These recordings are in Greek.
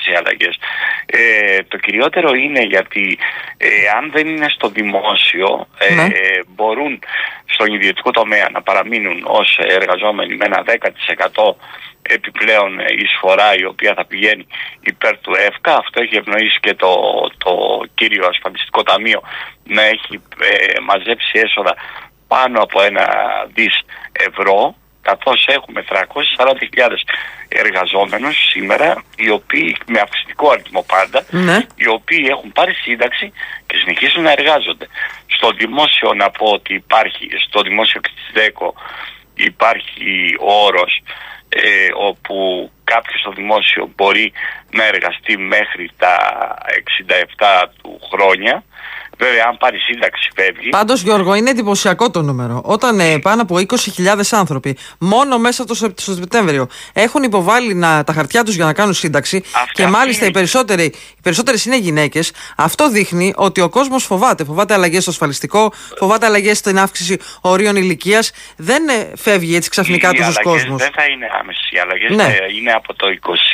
οι αλλαγές. Το κυριότερο είναι γιατί αν δεν είναι στο δημόσιο, μπορούν στον ιδιωτικό τομέα να παραμείνουν ως εργαζόμενοι με ένα 10% επιπλέον εισφορά, η οποία θα πηγαίνει υπέρ του ΕΦΚΑ. Αυτό έχει ευνοήσει και το κύριο ασφαλιστικό ταμείο να έχει μαζέψει έσοδα πάνω από 1 δις ευρώ, καθώς έχουμε 340.000 εργαζόμενους σήμερα, οι οποίοι με αυξητικό αριθμό πάντα, οι οποίοι έχουν πάρει σύνταξη και συνεχίζουν να εργάζονται. Στο δημόσιο, να πω ότι υπάρχει, στο δημόσιο και της ΔΕΚΟ υπάρχει ο όρος όπου κάποιος στο δημόσιο μπορεί να εργαστεί μέχρι τα 67 του χρόνια. Βέβαια, αν πάρει σύνταξη, φεύγει. Πάντως, Γιώργο, είναι εντυπωσιακό το νούμερο. Όταν πάνω από 20.000 άνθρωποι μόνο μέσα στο Σεπτέμβριο έχουν υποβάλει τα χαρτιά τους για να κάνουν σύνταξη, και μάλιστα οι περισσότερες είναι γυναίκες, αυτό δείχνει ότι ο κόσμος φοβάται. Φοβάται αλλαγές στο ασφαλιστικό, φοβάται αλλαγές στην αύξηση ορίων ηλικίας. Δεν φεύγει έτσι ξαφνικά τους κόσμος. Δεν θα είναι άμεσες οι αλλαγές. Είναι από το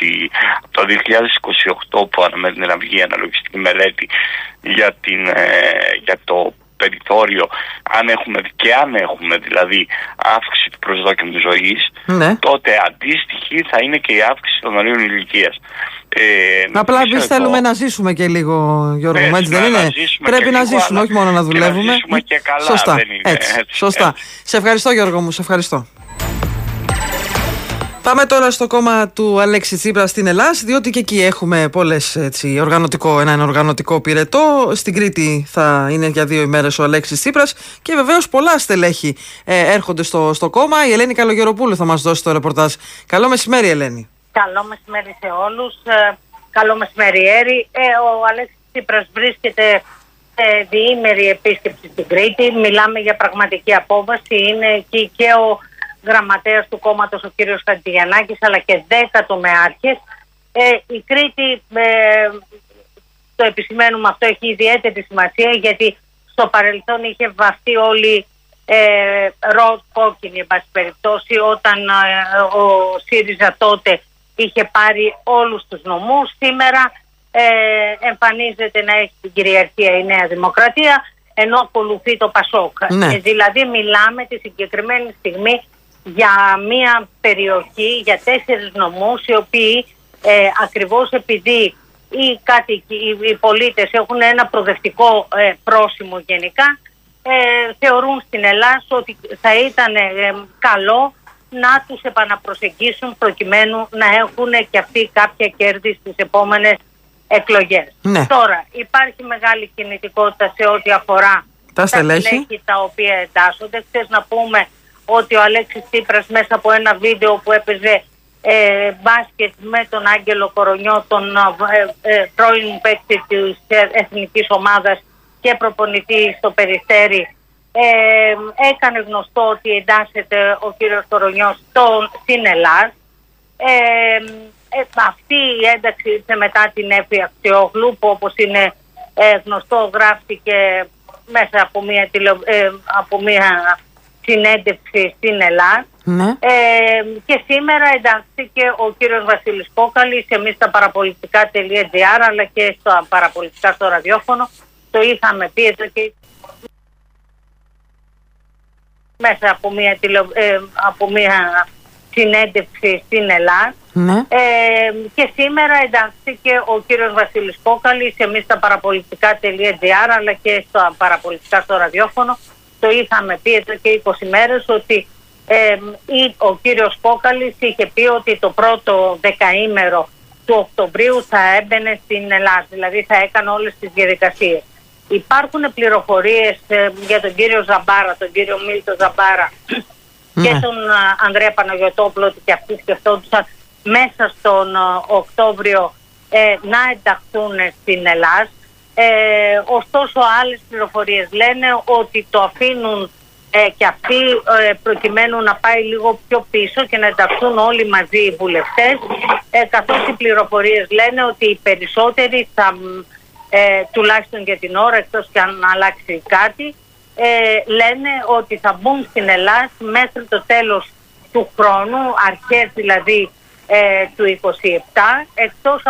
2028 που αναμένεται να βγει η αναλογιστική μελέτη για το περιθώριο, αν έχουμε δηλαδή αύξηση του προσδόκιμου ζωής, τότε αντίστοιχη θα είναι και η αύξηση των ορίων ηλικίας. Απλά εμείς θέλουμε να ζήσουμε και λίγο, Γιώργο, έτσι δεν είναι? Πρέπει να ζήσουμε, όχι μόνο να δουλεύουμε. Να ζήσουμε και καλά. Σωστά, δεν είναι έτσι. Σωστά. Σε ευχαριστώ, Γιώργο μου, σε ευχαριστώ. Πάμε τώρα στο κόμμα του Αλέξη Τσίπρα στην Ελλάς, διότι και εκεί έχουμε ένα οργανωτικό πυρετό. Στην Κρήτη θα είναι για 2 ημέρες ο Αλέξης Τσίπρας και βεβαίως πολλά στελέχη έρχονται στο κόμμα. Η Ελένη Καλογεροπούλου θα μας δώσει το ρεπορτάζ. Καλό μεσημέρι, Ελένη. Καλό μεσημέρι σε όλους. Καλό μεσημέρι, Έρη. Ο Αλέξης Τσίπρας βρίσκεται σε διήμερη επίσκεψη στην Κρήτη. Μιλάμε για πραγματική απόβαση. Είναι εκεί και ο γραμματέας του κόμματος, ο κύριος Χατζηγιαννάκης, αλλά και 10 τομεάρχες. Η Κρήτη, το επισημαίνουμε αυτό, έχει ιδιαίτερη σημασία, γιατί στο παρελθόν είχε βαφτεί όλη ροζ κόκκινη, εν πάση περιπτώσει, όταν ο ΣΥΡΙΖΑ τότε είχε πάρει όλους τους νομούς. Σήμερα εμφανίζεται να έχει την κυριαρχία η Νέα Δημοκρατία, ενώ ακολουθεί το ΠΑΣΟΚ. Δηλαδή μιλάμε τη συγκεκριμένη στιγμή για μια περιοχή, για 4 νομούς, οι οποίοι ακριβώς επειδή οι κάτοικοι, οι πολίτες έχουν ένα προοδευτικό πρόσημο γενικά, θεωρούν στην Ελλάδα ότι θα ήταν καλό να τους επαναπροσεγγίσουν προκειμένου να έχουν και αυτοί κάποια κέρδη στις επόμενες εκλογές. Τώρα υπάρχει μεγάλη κινητικότητα σε ό,τι αφορά τα στελέχη τα οποία εντάσσονται. Χθες να πούμε ότι ο Αλέξης Τσίπρας μέσα από ένα βίντεο που έπαιζε μπάσκετ με τον Άγγελο Κορονιό, τον πρώην παίκτη της εθνικής ομάδας και προπονητή στο Περιστέρι, έκανε γνωστό ότι εντάσσεται ο κύριος Κορονιός στην Ελλάδα. Αυτή η ένταξη ήρθε μετά την Έφη Αξιόγλου, που όπως είναι γνωστό γράφτηκε μέσα από μια συνέντευξη στην Ελλάδα. Και σήμερα εντάχθηκε ο κύριος Βασίλης Κόκαλης. Εμείς στα παραπολιτικά.gr αλλά και στα παραπολιτικά στο ραδιόφωνο το είχαμε πει εδώ και μέσα από μια συνέντευξη στην Ελλάδα. Και σήμερα εντάχθηκε ο κύριος Βασίλης Κόκαλης. Εμείς στα παραπολιτικά.gr αλλά και στα παραπολιτικά στο ραδιόφωνο το είχαμε πει εδώ και 20 μέρες ότι ο κύριος Κόκαλης είχε πει ότι το πρώτο δεκαήμερο του Οκτωβρίου θα έμπαινε στην Ελλάδα, δηλαδή θα έκανε όλες τις διαδικασίες. Υπάρχουν πληροφορίες για τον κύριο Ζαμπάρα, τον κύριο Μίλτο Ζαμπάρα και τον Ανδρέα Παναγιωτόπουλο, ότι και αυτοί σκεφτόντουσαν μέσα στον Οκτώβριο να ενταχθούν στην Ελλάδα. Ωστόσο άλλες πληροφορίες λένε ότι το αφήνουν και αυτοί προκειμένου να πάει λίγο πιο πίσω και να ενταχθούν όλοι μαζί οι βουλευτές, καθώς οι πληροφορίες λένε ότι οι περισσότεροι θα, τουλάχιστον για την ώρα, εκτός και αν αλλάξει κάτι, λένε ότι θα μπουν στην Ελλάδα μέχρι το τέλος του χρόνου, αρχές δηλαδή του 27, εκτός